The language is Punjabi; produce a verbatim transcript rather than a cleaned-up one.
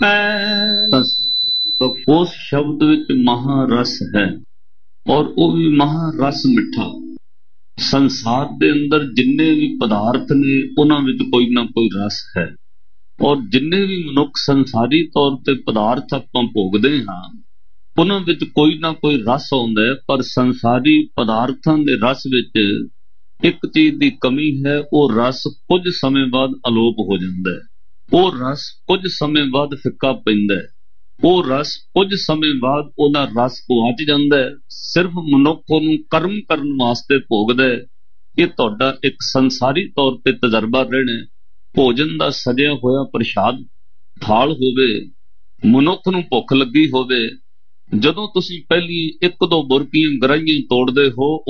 ਤਾਂ ਉਸ ਸ਼ਬਦ ਵਿੱਚ ਮਹਾਰਸ ਹੈ, ਔਰ ਉਹ ਵੀ ਮਹਾਰਸ ਮਿੱਠਾ। ਸੰਸਾਰ ਦੇ ਅੰਦਰ ਜਿੰਨੇ ਵੀ ਪਦਾਰਥ ਨੇ ਉਹਨਾਂ ਵਿੱਚ ਕੋਈ ਨਾ ਕੋਈ ਰਸ ਹੈ, ਔਰ ਜਿੰਨੇ ਵੀ ਮਨੁੱਖ ਸੰਸਾਰੀ ਤੌਰ ਤੇ ਪਦਾਰਥ ਆਪਾਂ ਭੋਗਦੇ ਹਾਂ ਉਹਨਾਂ ਵਿੱਚ ਕੋਈ ਨਾ ਕੋਈ ਰਸ ਆਉਂਦਾ ਹੈ। ਪਰ ਸੰਸਾਰੀ ਪਦਾਰਥਾਂ ਦੇ ਰਸ ਵਿੱਚ ਇੱਕ ਚੀਜ਼ ਦੀ ਕਮੀ ਹੈ, ਉਹ ਰਸ ਕੁਝ ਸਮੇਂ ਬਾਅਦ ਅਲੋਪ ਹੋ ਜਾਂਦਾ ਹੈ। ਉਹ ਰਸ ਕੁਝ ਸਮੇਂ ਬਾਅਦ ਫਿੱਕਾ ਪੈਂਦਾ ਹੈ। ਉਹ ਰਸ ਕੁਝ ਸਮੇਂ ਬਾਅਦ ਉਹਦਾ ਰਸ ਗੁਆਚ ਜਾਂਦਾ ਹੈ। ਸਿਰਫ ਮਨੁੱਖ ਉਹਨੂੰ ਕਰਮ ਕਰਨ ਵਾਸਤੇ ਭੋਗਦਾ ਹੈ। ਇਹ ਤੁਹਾਡਾ ਇੱਕ ਸੰਸਾਰੀ ਤੌਰ ਤੇ ਤਜਰਬਾ ਰਹਿਣਾ। ਭੋਜਨ ਦਾ ਸਜਿਆ ਹੋਇਆ ਪ੍ਰਸ਼ਾਦ ਥਾਲ ਹੋਵੇ, ਮਨੁੱਖ ਨੂੰ ਭੁੱਖ ਲੱਗੀ ਹੋਵੇ, ਜਦੋਂ ਤੁਸੀਂ ਪਹਿਲੀ ਇੱਕ ਦੋ ਬੁਰਕੀਆਂ ਗਰਾਹੀਆਂ ਤੋੜਦੇ ਹੋ